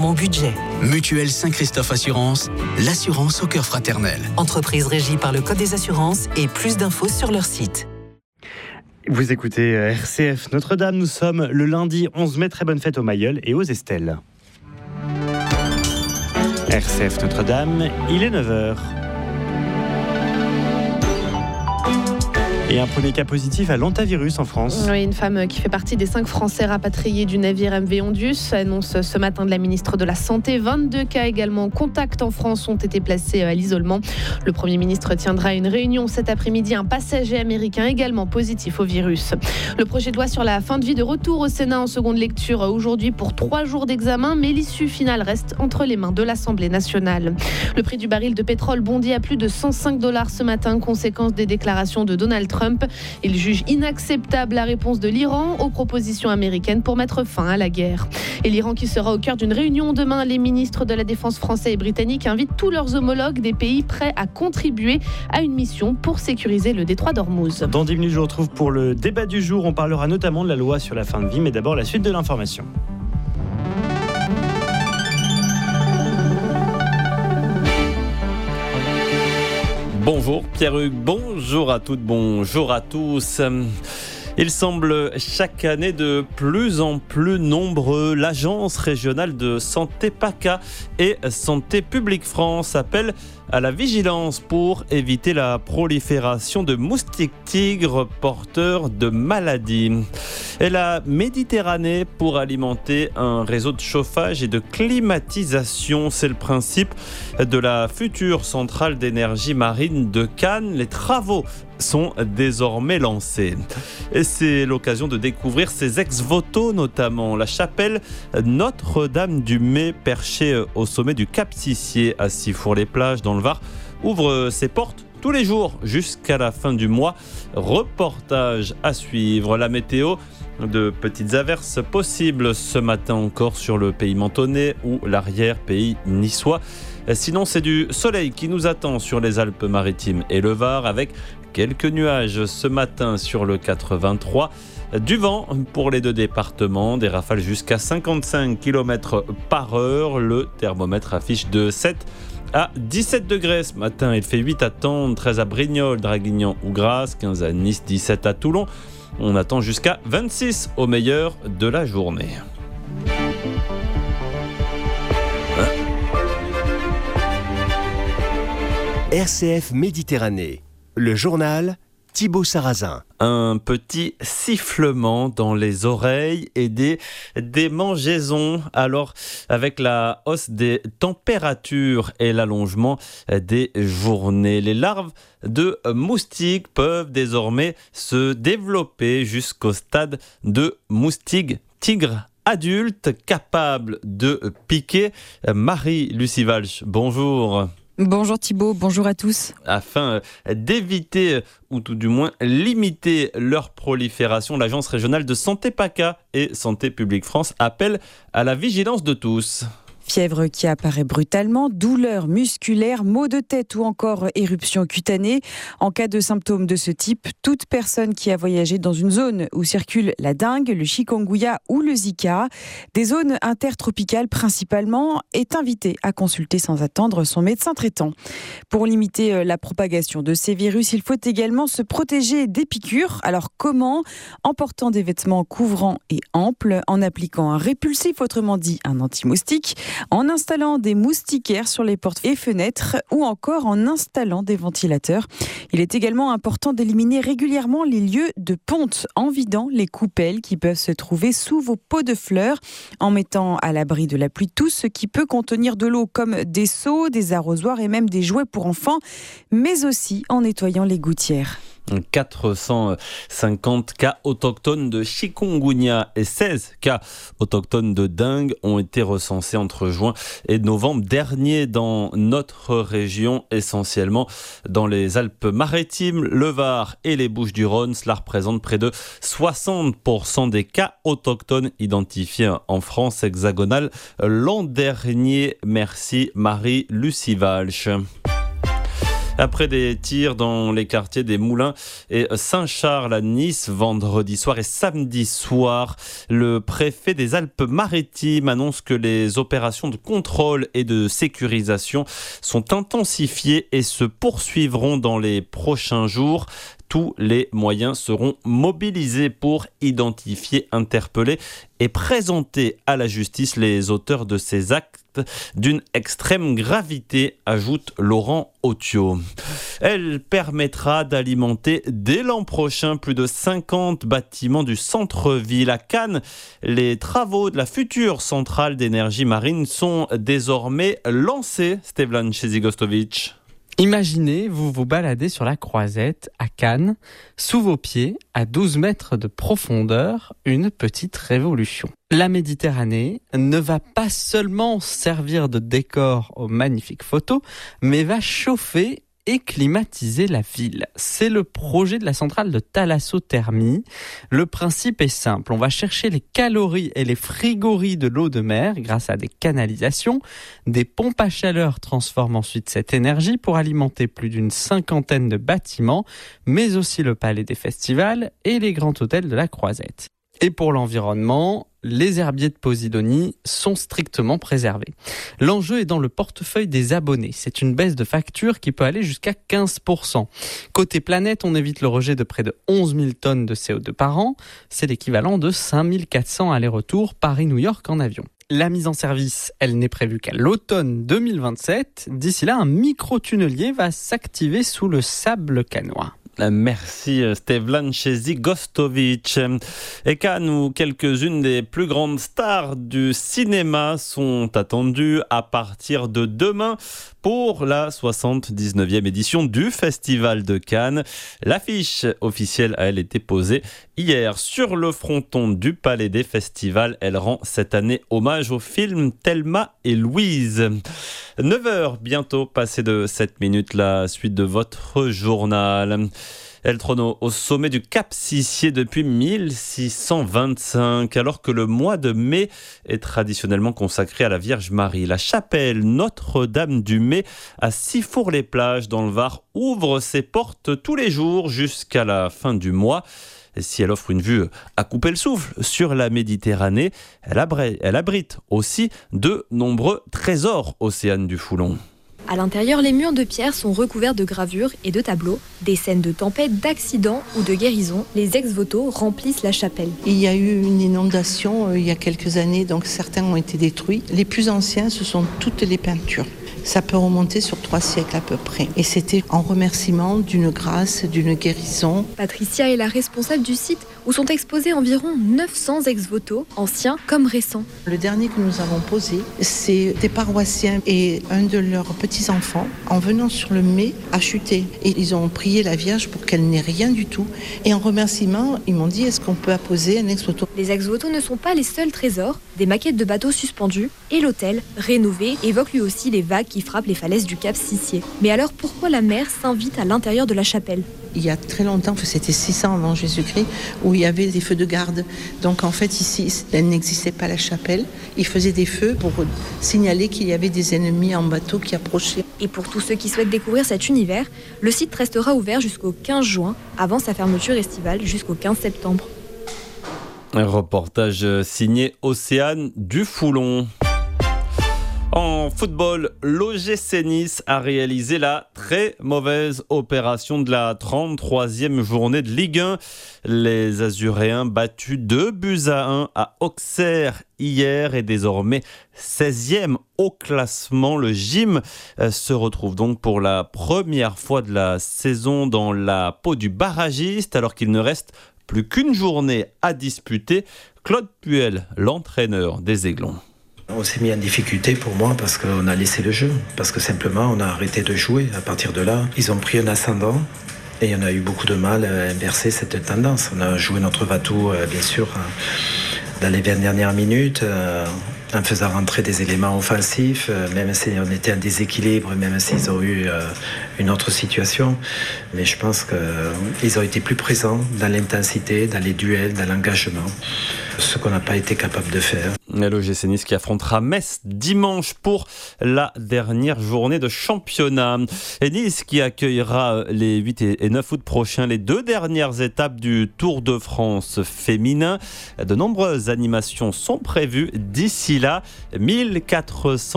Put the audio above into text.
Mon budget. Mutuelle Saint-Christophe Assurance, l'assurance au cœur fraternel. Entreprise régie par le Code des assurances et plus d'infos sur leur site. Vous écoutez RCF Notre-Dame, nous sommes le lundi 11 mai, très bonne fête aux Mayeuls et aux Estelles. RCF Notre-Dame, il est 9h. Et un premier cas positif à l'hantavirus en France. Oui, une femme qui fait partie des 5 Français rapatriés du navire MV Ondus annonce ce matin de la ministre de la Santé. 22 cas également contacts en France ont été placés à l'isolement. Le Premier ministre tiendra une réunion cet après-midi. Un passager américain également positif au virus. Le projet de loi sur la fin de vie de retour au Sénat en seconde lecture aujourd'hui pour 3 jours d'examen, mais l'issue finale reste entre les mains de l'Assemblée nationale. Le prix du baril de pétrole bondit à plus de $105 ce matin, conséquence des déclarations de Donald Trump. Il juge inacceptable la réponse de l'Iran aux propositions américaines pour mettre fin à la guerre. Et l'Iran qui sera au cœur d'une réunion demain. Les ministres de la Défense français et britanniques invitent tous leurs homologues des pays prêts à contribuer à une mission pour sécuriser le détroit d'Ormuz. Dans 10 minutes, je vous retrouve pour le débat du jour. On parlera notamment de la loi sur la fin de vie, mais d'abord la suite de l'information. Bonjour Pierre-Hugues, bonjour à toutes, bonjour à tous. Il semble chaque année de plus en plus nombreux. L'Agence régionale de santé PACA et Santé publique France appellent à la vigilance pour éviter la prolifération de moustiques tigres porteurs de maladies. Et la Méditerranée pour alimenter un réseau de chauffage et de climatisation. C'est le principe de la future centrale d'énergie marine de Cannes. Les travaux sont désormais lancés. Et c'est l'occasion de découvrir ces ex-voto, notamment la chapelle Notre-Dame-du-Mai, perchée au sommet du Cap Sissier à Sifour-les-Plages dans le Var, ouvre ses portes tous les jours jusqu'à la fin du mois. Reportage à suivre. La météo, de petites averses possibles ce matin encore sur le pays mentonais ou l'arrière-pays niçois. Sinon, c'est du soleil qui nous attend sur les Alpes-Maritimes et le Var, avec quelques nuages ce matin sur le 83. Du vent pour les 2 départements, des rafales jusqu'à 55 km/h. Le thermomètre affiche de 7 à 17 degrés ce matin. Il fait 8 à Tende, 13 à Brignoles, Draguignan ou Grasse, 15 à Nice, 17 à Toulon. On attend jusqu'à 26 au meilleur de la journée. RCF Méditerranée, le journal Thibaut Sarrazin. Un petit sifflement dans les oreilles et des démangeaisons. Alors, avec la hausse des températures et l'allongement des journées, les larves de moustiques peuvent désormais se développer jusqu'au stade de moustiques tigres adultes capables de piquer. Marie-Lucie Walsh, bonjour. Bonjour Thibaut, bonjour à tous. Afin d'éviter ou tout du moins limiter leur prolifération, l'Agence régionale de santé PACA et Santé publique France appelle à la vigilance de tous. Fièvre qui apparaît brutalement, douleurs musculaires, maux de tête ou encore éruption cutanée. En cas de symptômes de ce type, toute personne qui a voyagé dans une zone où circule la dengue, le chikungunya ou le Zika, des zones intertropicales principalement, est invitée à consulter sans attendre son médecin traitant. Pour limiter la propagation de ces virus, il faut également se protéger des piqûres. Alors comment ? En portant des vêtements couvrants et amples, en appliquant un répulsif, autrement dit un anti-moustique, en installant des moustiquaires sur les portes et fenêtres ou encore en installant des ventilateurs. Il est également important d'éliminer régulièrement les lieux de ponte en vidant les coupelles qui peuvent se trouver sous vos pots de fleurs, en mettant à l'abri de la pluie tout ce qui peut contenir de l'eau comme des seaux, des arrosoirs et même des jouets pour enfants, mais aussi en nettoyant les gouttières. 450 cas autochtones de chikungunya et 16 cas autochtones de dengue ont été recensés entre juin et novembre dernier dans notre région, essentiellement dans les Alpes-Maritimes, le Var et les Bouches-du-Rhône. Cela représente près de 60% des cas autochtones identifiés en France hexagonale l'an dernier. Merci Marie-Lucie Walsh. Après des tirs dans les quartiers des Moulins et Saint-Charles à Nice vendredi soir et samedi soir, le préfet des Alpes-Maritimes annonce que les opérations de contrôle et de sécurisation sont intensifiées et se poursuivront dans les prochains jours. Tous les moyens seront mobilisés pour identifier, interpeller et présenter à la justice les auteurs de ces actes d'une extrême gravité, ajoute Laurent Otio. Elle permettra d'alimenter dès l'an prochain plus de 50 bâtiments du centre-ville. À Cannes, les travaux de la future centrale d'énergie marine sont désormais lancés. Stevlan Chezigostovic. Imaginez, vous vous baladez sur la Croisette à Cannes, sous vos pieds, à 12 mètres de profondeur, une petite révolution. La Méditerranée ne va pas seulement servir de décor aux magnifiques photos, mais va chauffer et climatiser la ville. C'est le projet de la centrale de Thalassothermie. Le principe est simple, on va chercher les calories et les frigories de l'eau de mer grâce à des canalisations. Des pompes à chaleur transforment ensuite cette énergie pour alimenter plus d'une 50aine de bâtiments, mais aussi le palais des festivals et les grands hôtels de la Croisette. Et pour l'environnement, les herbiers de Posidonie sont strictement préservés. L'enjeu est dans le portefeuille des abonnés. C'est une baisse de facture qui peut aller jusqu'à 15%. Côté planète, on évite le rejet de près de 11 000 tonnes de CO2 par an. C'est l'équivalent de 5 400 allers-retours Paris-New York en avion. La mise en service, elle n'est prévue qu'à l'automne 2027. D'ici là, un micro-tunnelier va s'activer sous le sable cannois. Merci Stevlan Chezigostovic. Et Cannes, où quelques-unes des plus grandes stars du cinéma sont attendues à partir de demain pour la 79e édition du Festival de Cannes. L'affiche officielle a elle été posée hier sur le fronton du Palais des Festivals. Elle rend cette année hommage au film Thelma et Louise. 9h bientôt, passé de 7 minutes, la suite de votre journal. Elle trône au sommet du Cap Sissier depuis 1625, alors que le mois de mai est traditionnellement consacré à la Vierge Marie. La chapelle Notre-Dame du Mai à Sifour-les-Plages dans le Var ouvre ses portes tous les jours jusqu'à la fin du mois. Et si elle offre une vue à couper le souffle sur la Méditerranée, elle abrite aussi de nombreux trésors, Océane Dufoulon. À l'intérieur, les murs de pierre sont recouverts de gravures et de tableaux. Des scènes de tempêtes, d'accidents ou de guérisons, les ex-voto remplissent la chapelle. Il y a eu une inondation il y a quelques années, donc certains ont été détruits. Les plus anciens, ce sont toutes les peintures. Ça peut remonter sur 3 siècles à peu près. Et c'était en remerciement d'une grâce, d'une guérison. Patricia est la responsable du site où sont exposés environ 900 ex-voto, anciens comme récents. Le dernier que nous avons posé, c'est des paroissiens et un de leurs petits-enfants, en venant sur le Mai, a chuté. Et ils ont prié la Vierge pour qu'elle n'ait rien du tout. Et en remerciement, ils m'ont dit, est-ce qu'on peut apposer un ex-voto ? Les ex-voto ne sont pas les seuls trésors. Des maquettes de bateaux suspendus et l'hôtel, rénové, évoque lui aussi les vagues qui frappent les falaises du Cap Sissier. Mais alors pourquoi la mer s'invite à l'intérieur de la chapelle ? Il y a très longtemps, c'était 600 avant Jésus-Christ, où il y avait des feux de garde. Donc en fait ici, elle n'existait pas la chapelle. Ils faisaient des feux pour signaler qu'il y avait des ennemis en bateau qui approchaient. Et pour tous ceux qui souhaitent découvrir cet univers, le site restera ouvert jusqu'au 15 juin, avant sa fermeture estivale jusqu'au 15 septembre. Un reportage signé Océane Dufoulon. En football, l'OGC Nice a réalisé la très mauvaise opération de la 33e journée de Ligue 1. Les Azuréens battus 2-1 à Auxerre hier et désormais 16e au classement. Le gym se retrouve donc pour la première fois de la saison dans la peau du barragiste alors qu'il ne reste plus qu'une journée à disputer. Claude Puel, l'entraîneur des Aiglons. On s'est mis en difficulté pour moi parce qu'on a laissé le jeu, parce que simplement on a arrêté de jouer. À partir de là, ils ont pris un ascendant et on a eu beaucoup de mal à inverser cette tendance. On a joué notre va-tout, bien sûr, dans les 20 dernières minutes, en faisant rentrer des éléments offensifs, même si on était en déséquilibre, même s'ils ont eu une autre situation. Mais je pense qu'ils ont été plus présents dans l'intensité, dans les duels, dans l'engagement. ce qu'on n'a pas été capable de faire. L'OGC Nice qui affrontera Metz dimanche pour la dernière journée de championnat. Et Nice qui accueillera les 8 et 9 août prochains les 2 dernières étapes du Tour de France féminin. De nombreuses animations sont prévues d'ici là. 1400